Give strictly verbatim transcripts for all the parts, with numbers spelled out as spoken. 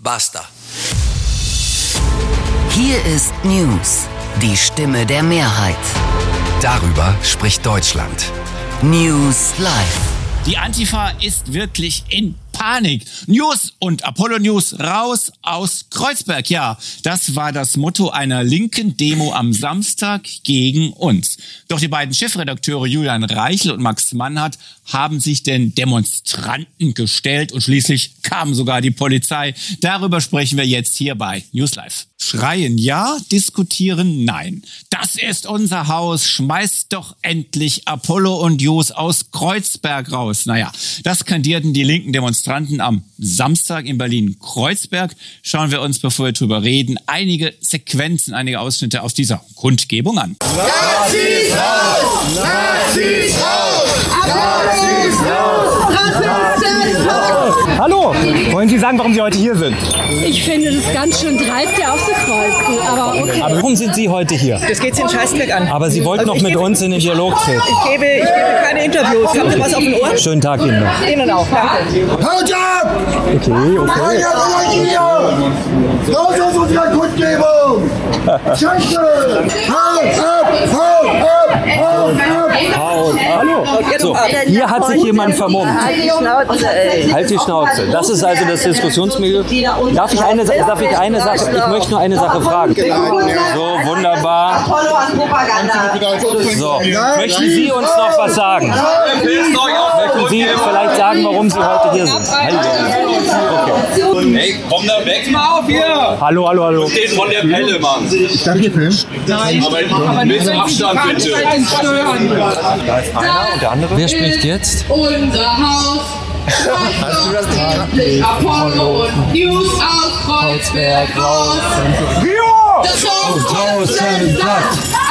Basta. Hier ist News, die Stimme der Mehrheit. Darüber spricht Deutschland. News Live. Die Antifa ist wirklich in Panik. News und Apollo News raus aus Kreuzberg. Ja, das war das Motto einer linken Demo am Samstag gegen uns. Doch die beiden Chefredakteure Julian Reichel und Max Mannhardt haben sich den Demonstranten gestellt und schließlich kam sogar die Polizei. Darüber sprechen wir jetzt hier bei News Live. Schreien ja, diskutieren nein. Das ist unser Haus. Schmeißt doch endlich Apollo und News aus Kreuzberg raus. Naja, das skandierten die linken Demonstranten am Samstag in Berlin-Kreuzberg. Schauen wir uns, bevor wir drüber reden, einige Sequenzen, einige Ausschnitte aus dieser Kundgebung an. Nazis raus! Nazis raus! Nazis raus! Rassisten raus! Hallo, wollen Sie sagen, warum Sie heute hier sind? Ich finde das ganz schön dreist, der aufzukreuzen, aber okay. Aber warum sind Sie heute hier? Das geht Sie den Scheißdreck an. Aber Sie wollten Also noch mit gebe, uns in den Dialog treten. Ich gebe, ich gebe keine Interviews. Habt ihr was auf dem Ohr? Schönen Tag Ihnen noch. Ihnen auch, danke. Haut ab! Okay, okay. Raus aus unserer Kundgebung! Scheiße! Haut ab! Haut ab! Haut ab! Haut. Hallo. So, hier hat sich jemand vermummt. Halt die Schnauze, ey. Halt die Schnauze. Das ist also das Diskussionsmilieu. Darf ich eine, darf ich eine Sache, ich möchte nur eine Sache fragen. So, wunderbar. So, möchten Sie uns noch was sagen? Möchten Sie vielleicht sagen, warum Sie heute hier sind? Okay. Hey, komm da weg mal auf hier! Hallo, hallo, hallo. Den von der Pelle, Mann. Ich darf hier filmen? Nein, aber mit Abstand bitte. Da ist einer und der andere. Wer spricht jetzt? Unser Haus. Hast du das nicht Mit Apollo und News aus Kreuzberg raus. Das Haus ist platt.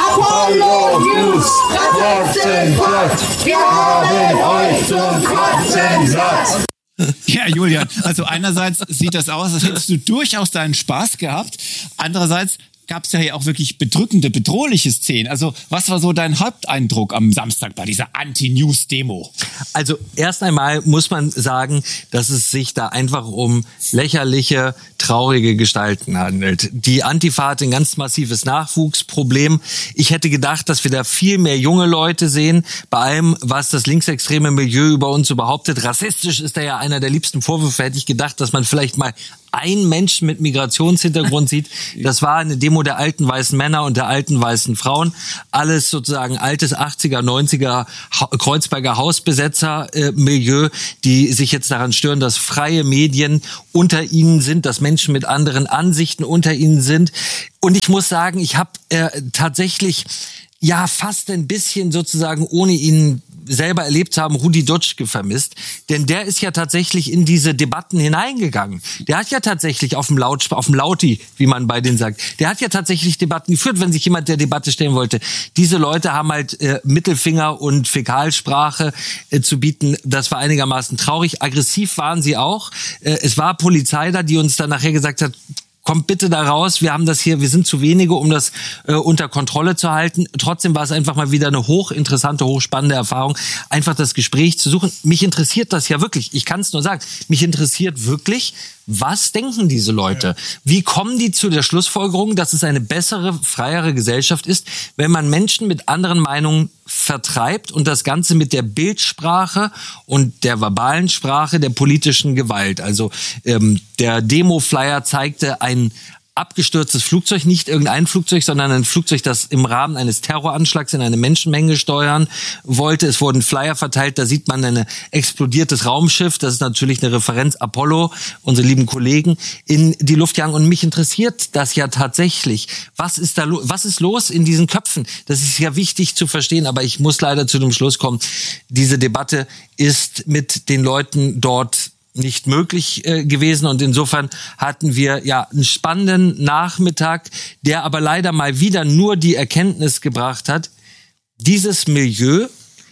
Apollo News, Rassisten platt. Wir haben euch zum Kotzen satt. Ja, Julian, also einerseits sieht das aus, als hättest du durchaus deinen Spaß gehabt. Andererseits gab es ja hier auch wirklich bedrückende, bedrohliche Szenen. Also was war so dein Haupteindruck am Samstag bei dieser Anti-News-Demo? Also erst einmal muss man sagen, dass es sich da einfach um lächerliche, traurige Gestalten handelt. Die Antifa hat ein ganz massives Nachwuchsproblem. Ich hätte gedacht, dass wir da viel mehr junge Leute sehen, bei allem, was das linksextreme Milieu über uns so behauptet. Rassistisch ist da ja einer der liebsten Vorwürfe. Hätte ich gedacht, dass man vielleicht mal einen Menschen mit Migrationshintergrund sieht. Das war eine Demo der alten weißen Männer und der alten weißen Frauen. Alles sozusagen altes achtziger, neunziger Kreuzberger Hausbesetzer-Milieu, die sich jetzt daran stören, dass freie Medien unter ihnen sind, dass Menschen mit anderen Ansichten unter ihnen sind. Und ich muss sagen, ich habe äh, tatsächlich ja fast ein bisschen sozusagen, ohne ihn selber erlebt zu haben, Rudi Dutschke vermisst. Denn der ist ja tatsächlich in diese Debatten hineingegangen. Der hat ja tatsächlich auf dem Laut, auf dem Lauti, wie man bei denen sagt, der hat ja tatsächlich Debatten geführt, wenn sich jemand der Debatte stellen wollte. Diese Leute haben halt äh, Mittelfinger und Fäkalsprache äh, zu bieten. Das war einigermaßen traurig. Aggressiv waren sie auch. Äh, es war Polizei da, die uns dann nachher gesagt hat, kommt bitte da raus, wir haben das hier, wir sind zu wenige, um das äh, unter Kontrolle zu halten. Trotzdem war es einfach mal wieder eine hochinteressante, hochspannende Erfahrung, einfach das Gespräch zu suchen. Mich interessiert das ja wirklich, ich kann es nur sagen, mich interessiert wirklich, was denken diese Leute? Wie kommen die zu der Schlussfolgerung, dass es eine bessere, freiere Gesellschaft ist, wenn man Menschen mit anderen Meinungen vertreibt und das Ganze mit der Bildsprache und der verbalen Sprache der politischen Gewalt? Also ähm, der Demo-Flyer zeigte ein abgestürztes Flugzeug, nicht irgendein Flugzeug, sondern ein Flugzeug, das im Rahmen eines Terroranschlags in eine Menschenmenge steuern wollte. Es wurden Flyer verteilt, da sieht man ein explodiertes Raumschiff, das ist natürlich eine Referenz, Apollo, unsere lieben Kollegen, in die Luft jagen. Und mich interessiert das ja tatsächlich. Was ist da, was ist los in diesen Köpfen? Das ist ja wichtig zu verstehen, aber ich muss leider zu dem Schluss kommen, diese Debatte ist mit den Leuten dort nicht möglich äh, gewesen und insofern hatten wir ja einen spannenden Nachmittag, der aber leider mal wieder nur die Erkenntnis gebracht hat, dieses Milieu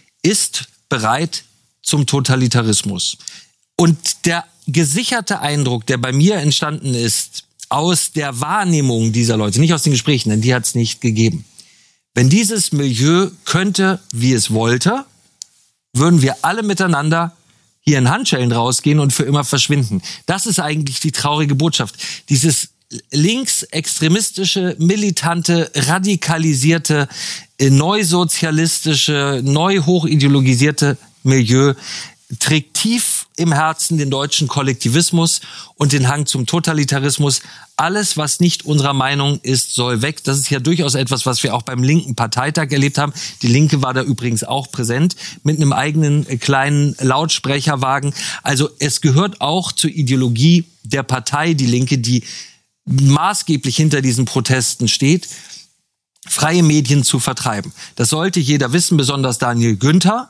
ist bereit zum Totalitarismus. Und der gesicherte Eindruck, der bei mir entstanden ist, aus der Wahrnehmung dieser Leute, nicht aus den Gesprächen, denn die hat es nicht gegeben. Wenn dieses Milieu könnte, wie es wollte, würden wir alle miteinander hier in Handschellen rausgehen und für immer verschwinden. Das ist eigentlich die traurige Botschaft. Dieses linksextremistische, militante, radikalisierte, neusozialistische, neu hochideologisierte Milieu trägt tief im Herzen den deutschen Kollektivismus und den Hang zum Totalitarismus. Alles, was nicht unserer Meinung ist, soll weg. Das ist ja durchaus etwas, was wir auch beim linken Parteitag erlebt haben. Die Linke war da übrigens auch präsent mit einem eigenen kleinen Lautsprecherwagen. Also es gehört auch zur Ideologie der Partei, die Linke, die maßgeblich hinter diesen Protesten steht, freie Medien zu vertreiben. Das sollte jeder wissen, besonders Daniel Günther.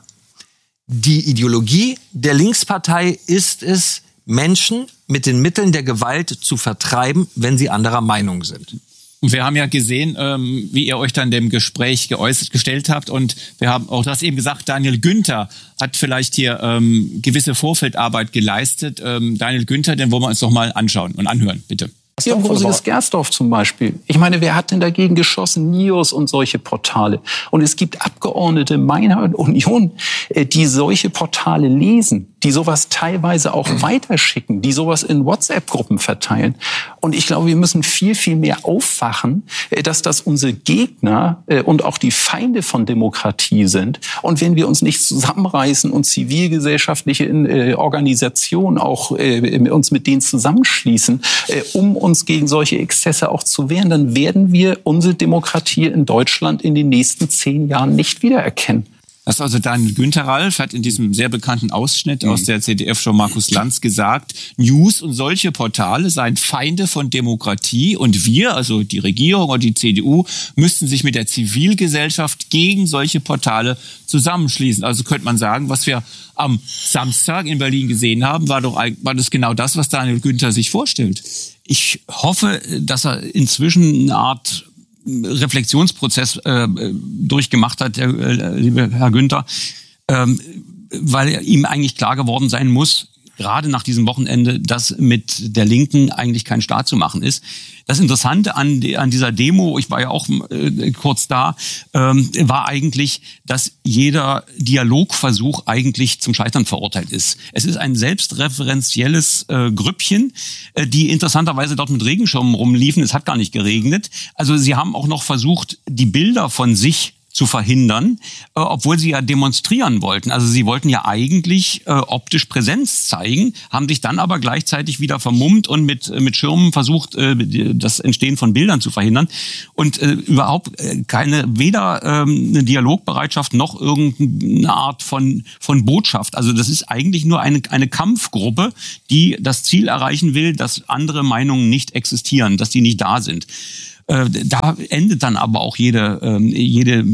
Die Ideologie der Linkspartei ist es, Menschen mit den Mitteln der Gewalt zu vertreiben, wenn sie anderer Meinung sind. Wir haben ja gesehen, ähm, wie ihr euch dann dem Gespräch geäußert gestellt habt, und wir haben auch das eben gesagt, Daniel Günther hat vielleicht hier ähm, gewisse Vorfeldarbeit geleistet. Ähm, Daniel Günther, den wollen wir uns doch mal anschauen und anhören, bitte. Hier im Rosiges Gersdorf zum Beispiel. Ich meine, wer hat denn dagegen geschossen? Nios und solche Portale. Und es gibt Abgeordnete meiner Union, die solche Portale lesen, die sowas teilweise auch weiterschicken, die sowas in WhatsApp-Gruppen verteilen. Und ich glaube, wir müssen viel, viel mehr aufwachen, dass das unsere Gegner und auch die Feinde von Demokratie sind. Und wenn wir uns nicht zusammenreißen und zivilgesellschaftliche Organisationen auch uns mit denen zusammenschließen, um uns gegen solche Exzesse auch zu wehren, dann werden wir unsere Demokratie in Deutschland in den nächsten zehn Jahren nicht wiedererkennen. Das ist also Daniel Günther. Ralf hat in diesem sehr bekannten Ausschnitt mhm. aus der Z D F-Show Markus Lanz gesagt, News und solche Portale seien Feinde von Demokratie und wir, also die Regierung und die C D U, müssten sich mit der Zivilgesellschaft gegen solche Portale zusammenschließen. Also könnte man sagen, was wir am Samstag in Berlin gesehen haben, war doch war das genau das, was Daniel Günther sich vorstellt. Ich hoffe, dass er inzwischen eine Art Reflexionsprozess äh, durchgemacht hat, der äh, liebe Herr Günther, ähm, weil ihm eigentlich klar geworden sein muss, gerade nach diesem Wochenende, dass mit der Linken eigentlich kein Staat zu machen ist. Das Interessante an, die, an dieser Demo, ich war ja auch äh, kurz da, ähm, war eigentlich, dass jeder Dialogversuch eigentlich zum Scheitern verurteilt ist. Es ist ein selbstreferenzielles äh, Grüppchen, äh, die interessanterweise dort mit Regenschirmen rumliefen. Es hat gar nicht geregnet. Also sie haben auch noch versucht, die Bilder von sich zu verhindern, äh, obwohl sie ja demonstrieren wollten. Also sie wollten ja eigentlich äh, optisch Präsenz zeigen, haben sich dann aber gleichzeitig wieder vermummt und mit mit Schirmen versucht, äh, das Entstehen von Bildern zu verhindern. Und äh, überhaupt äh, keine, weder äh, eine Dialogbereitschaft noch irgendeine Art von von Botschaft. Also das ist eigentlich nur eine eine Kampfgruppe, die das Ziel erreichen will, dass andere Meinungen nicht existieren, dass die nicht da sind. Da endet dann aber auch jede, jede,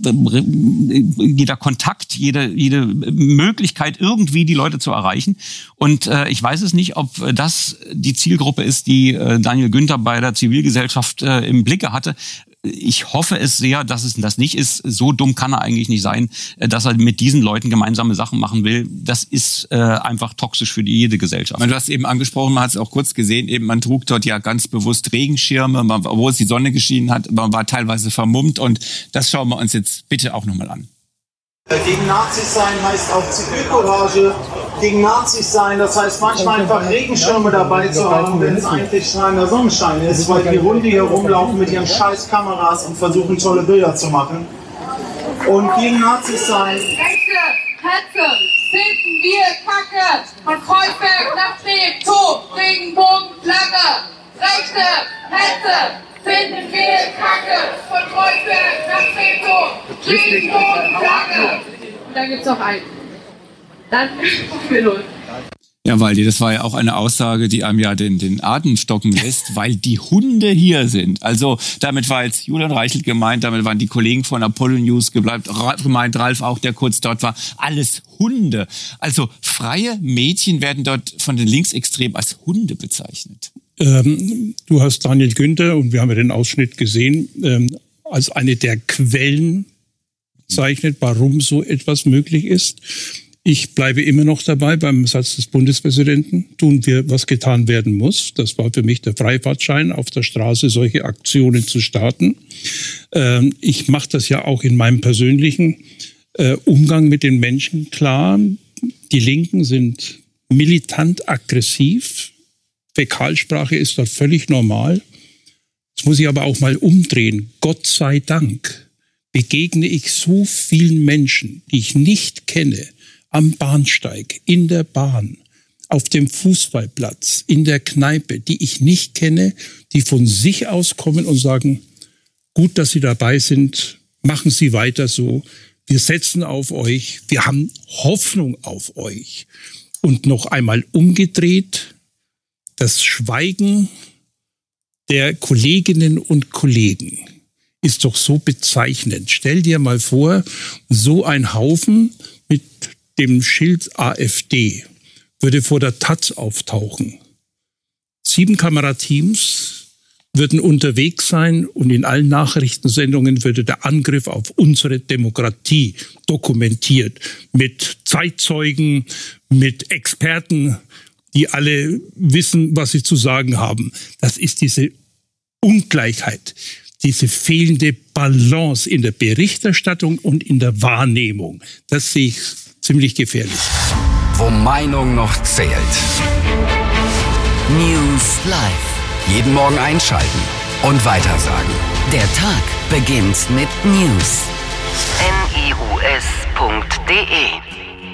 jeder Kontakt, jede, jede Möglichkeit, irgendwie die Leute zu erreichen. Und ich weiß es nicht, ob das die Zielgruppe ist, die Daniel Günther bei der Zivilgesellschaft im Blicke hatte. Ich hoffe es sehr, dass es das nicht ist. So dumm kann er eigentlich nicht sein, dass er mit diesen Leuten gemeinsame Sachen machen will. Das ist äh, einfach toxisch für die, jede Gesellschaft. Du hast eben angesprochen, man hat es auch kurz gesehen, eben man trug dort ja ganz bewusst Regenschirme, man, wo es die Sonne geschienen hat, man war teilweise vermummt, und das schauen wir uns jetzt bitte auch nochmal an. Gegen Nazis sein heißt auch Zivilcourage. Gegen Nazis sein, das heißt manchmal einfach Regenschirme dabei zu haben, wenn es eigentlich strahlender Sonnenschein ist, weil die Runde hier rumlaufen mit ihren scheiß Kameras und versuchen tolle Bilder zu machen. Und gegen Nazis sein. Rechte, Hetze, finden wir Kacke. Von Kreuzberg nach Treptow, Regenbogen, Flagge. Rechte, Hetze, finden wir Kacke. Von Kreuzberg nach Treptow, Regenbogen, Flagge. Und dann gibt's noch einen. Dann los. Ja, Waldi, das war ja auch eine Aussage, die einem ja den, den Atem stocken lässt, weil die Hunde hier sind. Also damit war jetzt Julian Reichelt gemeint, damit waren die Kollegen von Apollo News gemeint, Ralf auch, der kurz dort war. Alles Hunde. Also freie Mädchen werden dort von den Linksextremen als Hunde bezeichnet. Ähm, du hast Daniel Günther, und wir haben ja den Ausschnitt gesehen, ähm, als eine der Quellen bezeichnet, warum so etwas möglich ist. Ich bleibe immer noch dabei beim Satz des Bundespräsidenten. Tun wir, was getan werden muss. Das war für mich der Freifahrtschein, auf der Straße solche Aktionen zu starten. Ähm, ich mache das ja auch in meinem persönlichen äh, Umgang mit den Menschen klar. die Linken sind militant aggressiv. Fäkalsprache ist dort völlig normal. Das muss ich aber auch mal umdrehen. Gott sei Dank begegne ich so vielen Menschen, die ich nicht kenne, am Bahnsteig, in der Bahn, auf dem Fußballplatz, in der Kneipe, die ich nicht kenne, die von sich aus kommen und sagen, gut, dass Sie dabei sind, machen Sie weiter so, wir setzen auf euch, wir haben Hoffnung auf euch. Und noch einmal umgedreht, das Schweigen der Kolleginnen und Kollegen ist doch so bezeichnend. Stell dir mal vor, so ein Haufen mit dem Schild AfD würde vor der Taz auftauchen. Sieben Kamerateams würden unterwegs sein und in allen Nachrichtensendungen würde der Angriff auf unsere Demokratie dokumentiert. Mit Zeitzeugen, mit Experten, die alle wissen, was sie zu sagen haben. Das ist diese Ungleichheit, diese fehlende Balance in der Berichterstattung und in der Wahrnehmung. Das sehe ich ziemlich gefährlich. Wo Meinung noch zählt. News Live. Jeden Morgen einschalten und weitersagen. Der Tag beginnt mit News. N I U S punkt D E